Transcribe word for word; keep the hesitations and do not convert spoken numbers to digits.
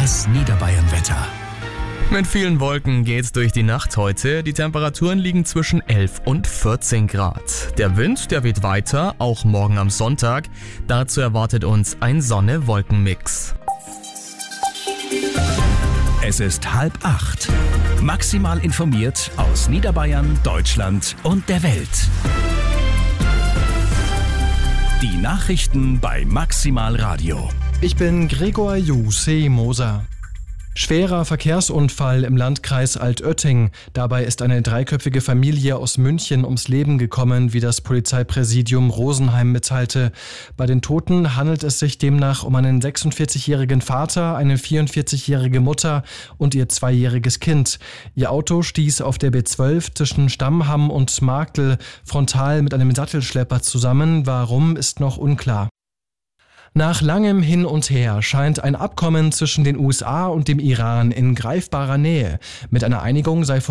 Das Niederbayern-Wetter. Mit vielen Wolken geht's durch die Nacht heute. Die Temperaturen liegen zwischen elf und vierzehn Grad. Der Wind, der weht weiter, auch morgen am Sonntag. Dazu erwartet uns ein Sonne-Wolken-Mix. Es ist halb acht. Maximal informiert aus Niederbayern, Deutschland und der Welt. Die Nachrichten bei Maximal Radio. Ich bin Gregor Jussi Moser. Schwerer Verkehrsunfall im Landkreis Altötting. Dabei ist eine dreiköpfige Familie aus München ums Leben gekommen, wie das Polizeipräsidium Rosenheim mitteilte. Bei den Toten handelt es sich demnach um einen sechsundvierzigjährigen Vater, eine vierundvierzigjährige Mutter und ihr zweijähriges Kind. Ihr Auto stieß auf der B zwölf zwischen Stammham und Marktl frontal mit einem Sattelschlepper zusammen. Warum, ist noch unklar. Nach langem Hin und Her scheint ein Abkommen zwischen den U S A und dem Iran in greifbarer Nähe. Mit einer Einigung sei